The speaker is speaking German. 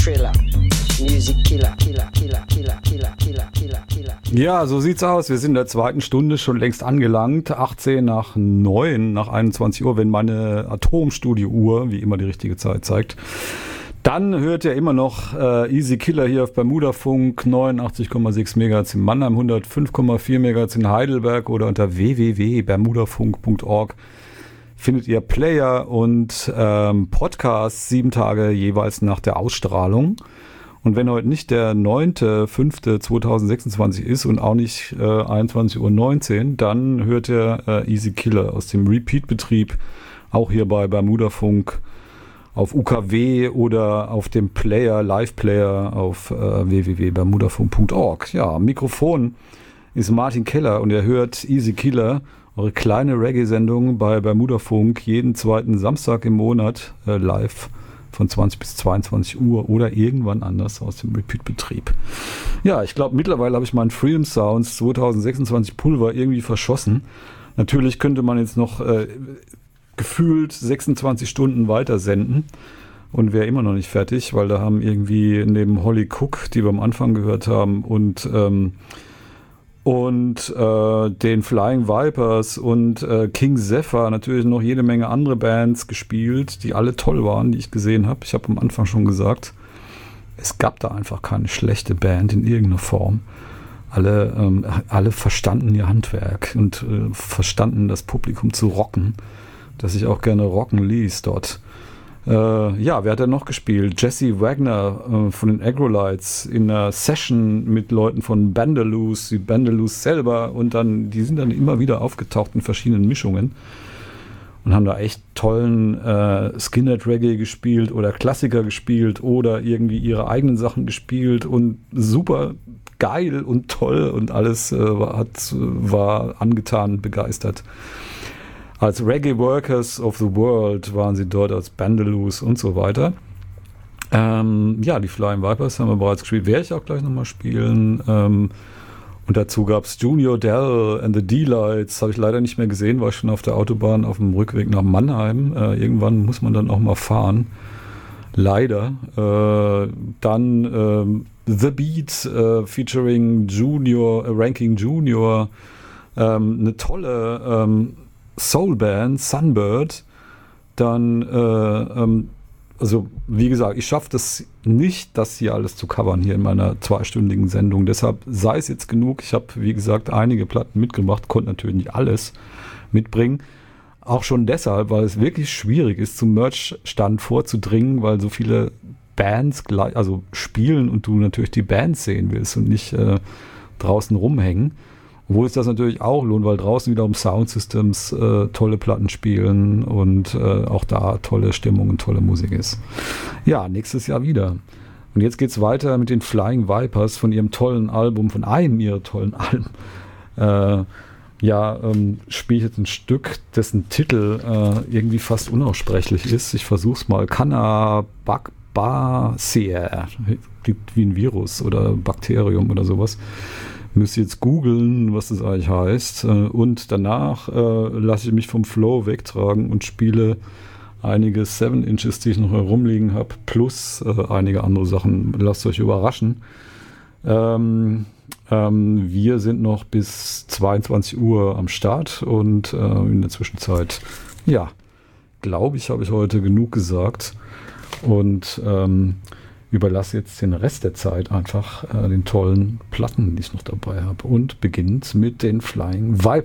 Triller. Music Killer, Killer, Killer, Killer, Killer, Killer, Killer, Killer. Ja, so sieht's aus. Wir sind in der zweiten Stunde schon längst angelangt. 18 nach 9, nach 21 Uhr, wenn meine Atomstudio-Uhr, wie immer, die richtige Zeit zeigt. Dann hört ihr immer noch Easy Killer hier auf Bermudafunk, 89,6 MHz in Mannheim, 105,4 MHz in Heidelberg oder unter www.bermudafunk.org findet ihr Player und Podcasts 7 Tage jeweils nach der Ausstrahlung. Und wenn heute nicht der 9.5.2026 ist und auch nicht 21:19 Uhr, dann hört ihr Easy Killer aus dem Repeat-Betrieb, auch hier bei Bermudafunk auf UKW oder auf dem Player, Live-Player auf www.bermudafunk.org. Ja, am Mikrofon ist Martin Keller und ihr hört Easy Killer, eure kleine Reggae-Sendung bei Bermudafunk jeden zweiten Samstag im Monat live von 20 bis 22 Uhr oder irgendwann anders aus dem Repeat-Betrieb. Ja, ich glaube, mittlerweile habe ich meinen Freedom Sounds 2026 Pulver irgendwie verschossen. Natürlich könnte man jetzt noch gefühlt 26 Stunden weiter senden und wäre immer noch nicht fertig, weil da haben irgendwie neben Holly Cook, die wir am Anfang gehört haben, und den Flying Vipers und King Zephyr natürlich noch jede Menge andere Bands gespielt, die alle toll waren, die ich gesehen habe. Ich habe am Anfang schon gesagt, es gab da einfach keine schlechte Band in irgendeiner Form. Alle verstanden ihr Handwerk und verstanden das Publikum zu rocken, das ich auch gerne rocken ließ dort. Ja, wer hat denn noch gespielt? Jesse Wagner von den Agrolites in einer Session mit Leuten von Bandaloos, die Bandaloos selber, und dann, die sind dann immer wieder aufgetaucht in verschiedenen Mischungen und haben da echt tollen Skinhead-Reggae gespielt oder Klassiker gespielt oder irgendwie ihre eigenen Sachen gespielt und super geil und toll und alles war angetan, begeistert. Als Reggae Workers of the World waren sie dort als Bandaloos und so weiter. Ja, die Flying Vipers haben wir bereits gespielt. Werde ich auch gleich nochmal spielen. Und dazu gab es Junior Dell and the D-Lights. Habe ich leider nicht mehr gesehen, war ich schon auf der Autobahn auf dem Rückweg nach Mannheim. Irgendwann muss man dann auch mal fahren. Leider. Dann The Beat featuring Ranking Junior. Eine tolle Soulband, Sunbird, dann, also wie gesagt, ich schaffe das nicht, das hier alles zu covern hier in meiner 2-stündigen Sendung. Deshalb sei es jetzt genug. Ich habe, wie gesagt, einige Platten mitgebracht, konnte natürlich nicht alles mitbringen. Auch schon deshalb, weil es wirklich schwierig ist, zum Merch-Stand vorzudringen, weil so viele Bands spielen und du natürlich die Bands sehen willst und nicht draußen rumhängen. Obwohl es das natürlich auch lohnt, weil draußen wiederum Soundsystems tolle Platten spielen und auch da tolle Stimmung und tolle Musik ist. Ja, nächstes Jahr wieder. Und jetzt geht's weiter mit den Flying Vipers von ihrem tollen Album, von einem ihrer tollen Alben. Spiele ich jetzt ein Stück, dessen Titel irgendwie fast unaussprechlich ist. Ich versuch's mal. Cannabacea. Klingt wie ein Virus oder Bakterium oder sowas. Müsst ihr jetzt googeln, was das eigentlich heißt. Und danach lasse ich mich vom Flow wegtragen und spiele einige 7 Inches, die ich noch herumliegen habe, plus einige andere Sachen. Lasst euch überraschen. Wir sind noch bis 22 Uhr am Start und in der Zwischenzeit, ja, glaube ich, habe ich heute genug gesagt. Und überlasse jetzt den Rest der Zeit einfach den tollen Platten, die ich noch dabei habe. Und beginnt mit den Flying Vipers.